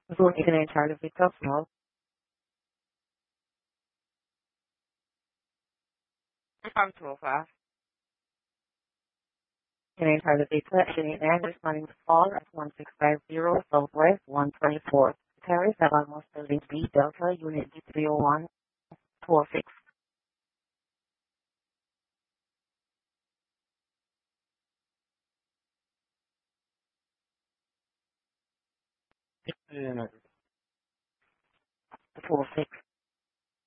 Zone in Charlie Victor Small. I'm too fast. In Charlie Victor, and responding to call at 1650 Southwest 124. Terry 7 Building B Delta Unit D30146. Yeah, 46.